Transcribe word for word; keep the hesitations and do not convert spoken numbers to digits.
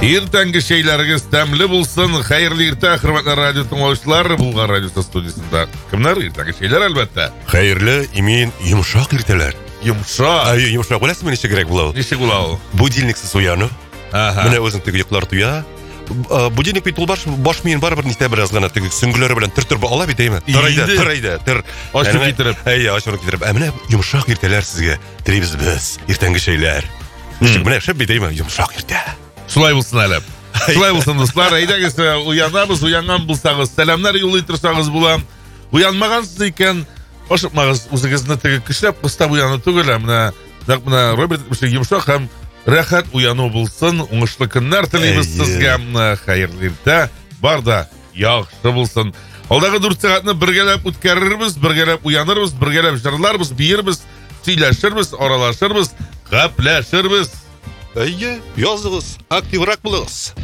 Ертеңгі шейлеріңіз тәмлі болсын. Хайырлы ерте, құрметті радио тыңдаушылар. Бұлғар радиосы студиясында кімдер? Ертеңгі шейлер әлбәттә. Хайырлы, имен йомшак ертелер. Йомшак. Ай, йомшак беләсезме ничек кирәк була ул? Ничек була ул? Будильниксыз уяну. Ага. Менә үзең теге йоклар туя. Будильник бит ул баш баш миен барыбер нитә бераз гына теге сөңгеләре белән төр-төр ала бит әйме. Тырайда, тырайда, тыр. Ачып китереп. Әйе, ачып китереп. Ә менә йомшак ертелер сезгә. Телибез без. Иртәнге шейләр. Ничек менә шәп бит әйме, йомшак иртә. Шулай булсын әлеп. Шулай булсын дуслар. Әйдәгез, уянабыз, уянган булсагыз, сәламнар юллый торсагыз була. Уянмагансыз икән, ашыкмагыз, үзегезне теге көчләп кыстап уяну түгел, менә нәкъ менә Роберт әйтмешә, йомшак һәм рәхәт уяну булсын. Уңышлы көннәр телибез сезгә. Хәерле иртә. Бар да яхшы булсын. Алдагы дүрт сәгатьне бергәләп үткәрербез, бергәләп уянырбыз, бергәләп җырларбыз, биербез, сөйләшербез, аралашырбыз, гәпләшербез. Әйе, языгыз, активрак булыгыз.